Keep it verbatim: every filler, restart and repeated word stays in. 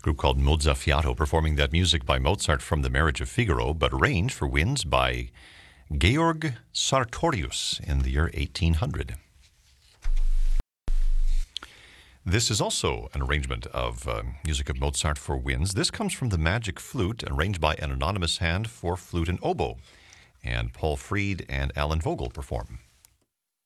Group called Mozzafiato performing that music by Mozart from The Marriage of Figaro, but arranged for winds by Georg Sartorius in the year eighteen hundred. This is also an arrangement of uh, music of Mozart for winds. This comes from The Magic Flute, arranged by an anonymous hand for flute and oboe. And Paul Freed and Alan Vogel perform.